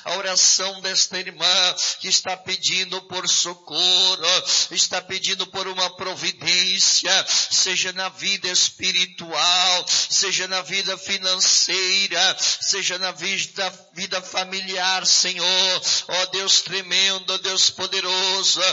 a oração desta irmã que está pedindo por socorro, está pedindo por uma providência, seja na vida espiritual, seja na vida financeira, seja na vida familiar, Senhor. Ó Deus tremendo, ó Deus poderoso,